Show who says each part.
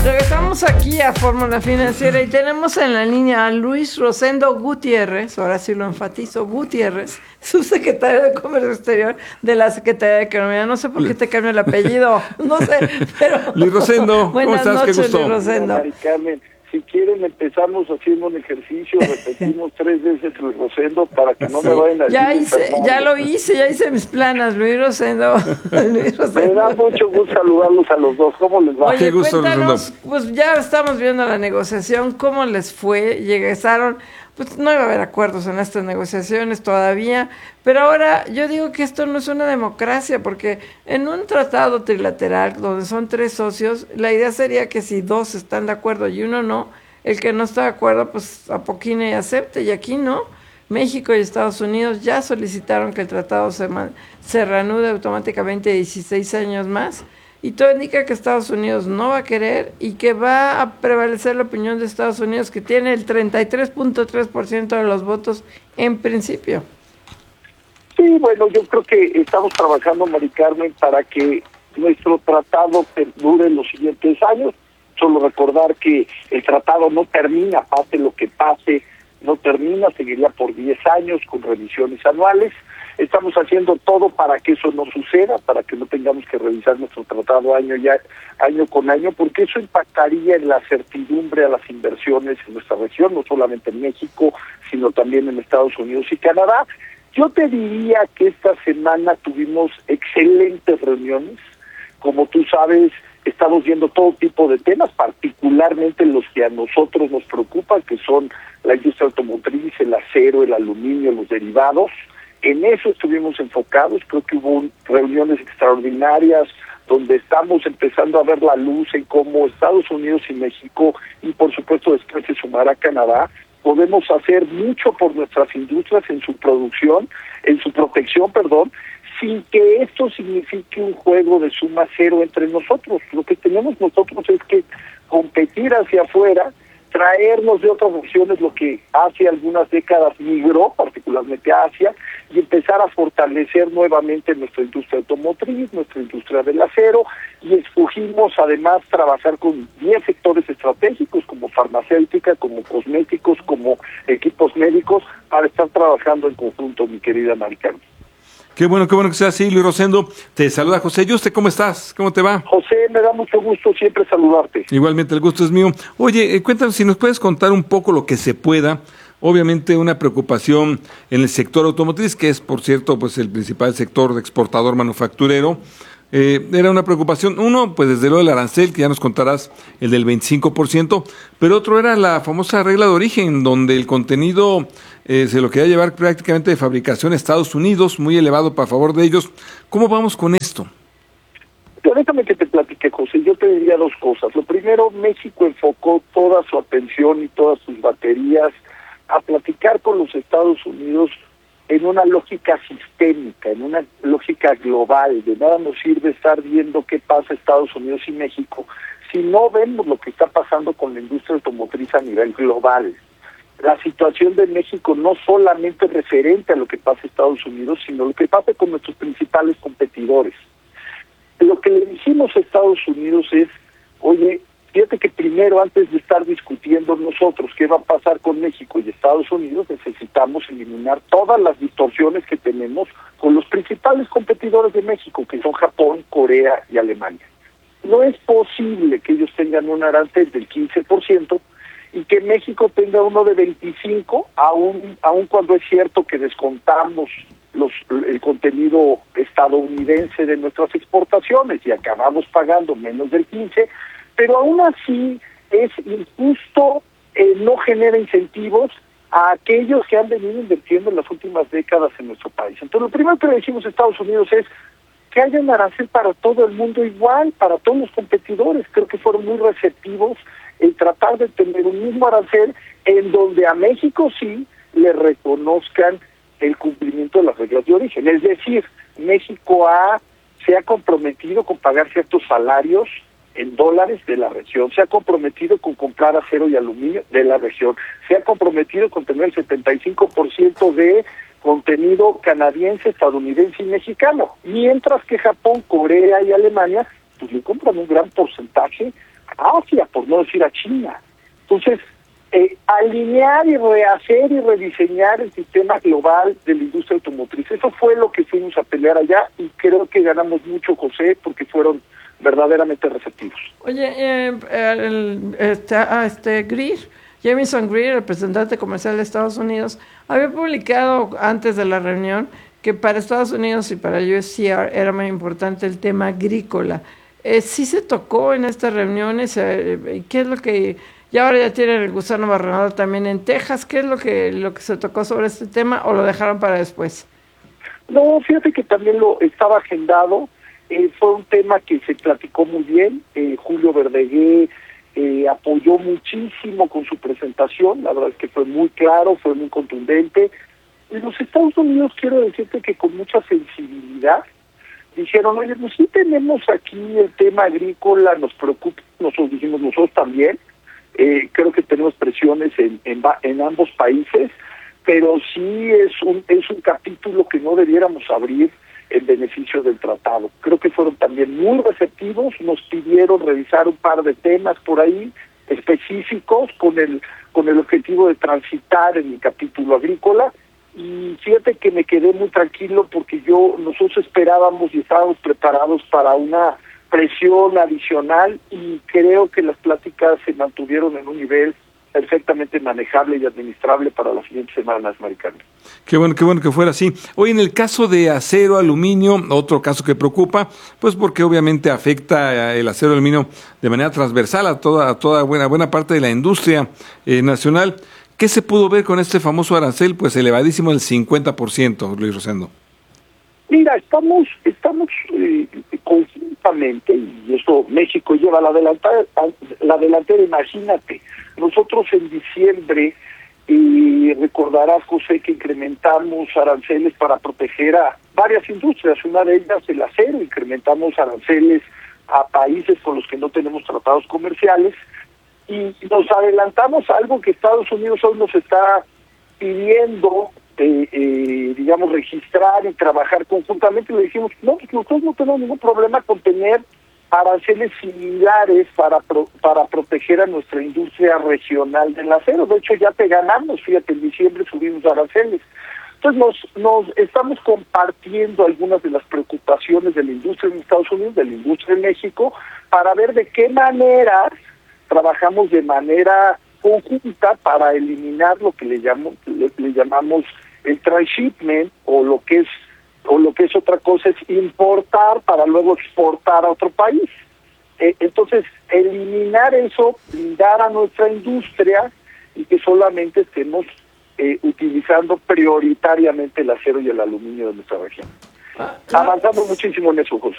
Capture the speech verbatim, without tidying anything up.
Speaker 1: Regresamos aquí a Fórmula Financiera y tenemos en la línea a Luis Rosendo Gutiérrez, ahora sí lo enfatizo, Gutiérrez, subsecretario de Comercio Exterior de la Secretaría de Economía. No sé por qué te cambio el apellido, no sé, pero...
Speaker 2: Luis Rosendo, ¿cómo estás?
Speaker 1: Noches,
Speaker 2: Qué gusto.
Speaker 1: Luis Rosendo.
Speaker 3: Mari Carmen, si quieren empezamos haciendo un ejercicio, repetimos tres veces Luis Rosendo para que no
Speaker 1: Sí,
Speaker 3: me vayan a decir...
Speaker 1: ya hice,
Speaker 3: Fernando.
Speaker 1: ya lo hice, ya hice mis planas, Luis Rosendo. Luis Rosendo.
Speaker 3: Me da mucho gusto saludarlos a los dos. ¿Cómo les va?
Speaker 1: Oye,
Speaker 2: Qué gusto,
Speaker 1: cuéntanos, pues ya estamos viendo la negociación, ¿cómo les fue? Llegaron, pues no iba a haber acuerdos en estas negociaciones todavía, pero ahora yo digo que esto no es una democracia, porque en un tratado trilateral donde son tres socios, la idea sería que si dos están de acuerdo y uno no, el que no está de acuerdo, pues apoquine y acepte, y aquí no. México y Estados Unidos ya solicitaron que el tratado se, man, se reanude automáticamente dieciséis años más, y todo indica que Estados Unidos no va a querer y que va a prevalecer la opinión de Estados Unidos, que tiene el treinta y tres punto tres por ciento de los votos en principio.
Speaker 3: Sí, bueno, yo creo que estamos trabajando, Mari Carmen, para que nuestro tratado perdure en los siguientes años. Solo recordar que el tratado no termina, pase lo que pase, no termina, seguiría por diez años con revisiones anuales. Estamos haciendo todo para que eso no suceda, para que no tengamos que revisar nuestro tratado año ya año con año, porque eso impactaría en la certidumbre a las inversiones en nuestra región, no solamente en México, sino también en Estados Unidos y Canadá. Yo te diría que esta semana tuvimos excelentes reuniones. Como tú sabes, estamos viendo todo tipo de temas, particularmente los que a nosotros nos preocupan, que son la industria automotriz, el acero, el aluminio, los derivados. En eso estuvimos enfocados. Creo que hubo reuniones extraordinarias donde estamos empezando a ver la luz en cómo Estados Unidos y México, y por supuesto después se sumará Canadá, podemos hacer mucho por nuestras industrias en su producción, en su protección, perdón, sin que esto signifique un juego de suma cero entre nosotros. Lo que tenemos nosotros es que competir hacia afuera, traernos de otras regiones lo que hace algunas décadas migró, particularmente a Asia, y empezar a fortalecer nuevamente nuestra industria automotriz, nuestra industria del acero, y escogimos además trabajar con diez sectores estratégicos como farmacéutica, como cosméticos, como equipos médicos, para estar trabajando en conjunto, mi querida Mari Carmen.
Speaker 2: Qué bueno, qué bueno que sea así, Luis Rosendo. Te saluda José Yuste, ¿cómo estás? ¿Cómo te va?
Speaker 3: José, me da mucho gusto siempre saludarte.
Speaker 2: Igualmente, el gusto es mío. Oye, eh, cuéntanos si nos puedes contar un poco lo que se pueda. Obviamente una preocupación en el sector automotriz, que es, por cierto, pues el principal sector de exportador manufacturero. Eh, era una preocupación, uno, pues desde luego el arancel, que ya nos contarás, el del veinticinco por ciento, pero otro era la famosa regla de origen, donde el contenido eh, se lo quería llevar prácticamente de fabricación a Estados Unidos, muy elevado para favor de ellos. ¿Cómo vamos con esto?
Speaker 3: Pero déjame que te platique, José. Yo te diría dos cosas. Lo primero, México enfocó toda su atención y todas sus baterías a platicar con los Estados Unidos en una lógica sistémica, en una lógica global. De nada nos sirve estar viendo qué pasa Estados Unidos y México si no vemos lo que está pasando con la industria automotriz a nivel global. La situación de México no solamente es referente a lo que pasa en Estados Unidos, sino lo que pasa con nuestros principales competidores. Lo que le dijimos a Estados Unidos es, oye, fíjate que primero, antes de estar discutiendo nosotros qué va a pasar con México y Estados Unidos, necesitamos eliminar todas las distorsiones que tenemos con los principales competidores de México, que son Japón, Corea y Alemania. No es posible que ellos tengan un arancel del quince por ciento y que México tenga uno de veinticinco por ciento, aun, aun cuando es cierto que descontamos los, el contenido estadounidense de nuestras exportaciones y acabamos pagando menos del quince por ciento, pero aún así es injusto, eh, no genera incentivos a aquellos que han venido invirtiendo en las últimas décadas en nuestro país. Entonces, lo primero que le decimos a Estados Unidos es que haya un arancel para todo el mundo igual, para todos los competidores. Creo que fueron muy receptivos en tratar de tener un mismo arancel en donde a México sí le reconozcan el cumplimiento de las reglas de origen. Es decir, México ha, se ha comprometido con pagar ciertos salarios en dólares de la región, se ha comprometido con comprar acero y aluminio de la región, se ha comprometido con tener el setenta y cinco por ciento de contenido canadiense, estadounidense y mexicano, mientras que Japón, Corea y Alemania pues le compran un gran porcentaje a Asia, por no decir a China. Entonces, eh, alinear y rehacer y rediseñar el sistema global de la industria automotriz, eso fue lo que fuimos a pelear allá y creo que ganamos mucho, José, porque fueron verdaderamente receptivos.
Speaker 1: Oye, eh, el, este, ah, este Greer, Jamieson Greer, representante comercial de Estados Unidos, había publicado antes de la reunión que para Estados Unidos y para U S C R era muy importante el tema agrícola. Eh, ¿Sí se tocó en estas reuniones? Eh, ¿Qué es lo que... Y ahora ya tienen el gusano barrenador también en Texas? ¿Qué es lo que, lo que se tocó sobre este tema o lo dejaron para después?
Speaker 3: No, fíjate que también lo estaba agendado. Eh, fue un tema que se platicó muy bien. Eh, Julio Verdegué eh, apoyó muchísimo con su presentación. La verdad es que fue muy claro, fue muy contundente. Y los Estados Unidos, quiero decirte que con mucha sensibilidad, dijeron, oye, pues sí tenemos aquí el tema agrícola, nos preocupa, nosotros dijimos nosotros también. Eh, creo que tenemos presiones en, en, en ambos países, pero sí es un, es un capítulo que no debiéramos abrir en beneficio del tratado. Creo que fueron también muy receptivos, nos pidieron revisar un par de temas por ahí específicos con el con el objetivo de transitar en el capítulo agrícola, y fíjate que me quedé muy tranquilo porque yo nosotros esperábamos y estábamos preparados para una presión adicional y creo que las pláticas se mantuvieron en un nivel perfectamente manejable y administrable para las siguientes semanas, Maricarmen.
Speaker 2: Qué bueno, qué bueno que fuera así. Hoy en el caso de acero, aluminio, otro caso que preocupa, pues porque obviamente afecta el acero aluminio de manera transversal a toda, a toda buena, buena parte de la industria eh, nacional. ¿Qué se pudo ver con este famoso arancel? Pues elevadísimo, el cincuenta por ciento, Luis Rosendo.
Speaker 3: Mira, estamos estamos eh, conjuntamente, y eso México lleva la delantera, la delantera, imagínate. Nosotros en diciembre, eh, recordarás, José, que incrementamos aranceles para proteger a varias industrias, una de ellas el acero, incrementamos aranceles a países con los que no tenemos tratados comerciales, y nos adelantamos a algo que Estados Unidos hoy nos está pidiendo, eh, eh, digamos, registrar y trabajar conjuntamente. Le dijimos, no, pues nosotros no tenemos ningún problema con tener aranceles similares para pro, para proteger a nuestra industria regional del acero. De hecho, ya te ganamos, fíjate, en diciembre subimos aranceles. Entonces nos, nos estamos compartiendo algunas de las preocupaciones de la industria en Estados Unidos, de la industria en México, para ver de qué manera trabajamos de manera conjunta para eliminar lo que le llamamos, le, le llamamos el transshipment, o lo que es o lo que es otra cosa es importar para luego exportar a otro país. Eh, entonces, eliminar eso, blindar a nuestra industria y que solamente estemos eh, utilizando prioritariamente el acero y el aluminio de nuestra región. Ah, Avanzamos muchísimo en eso, José.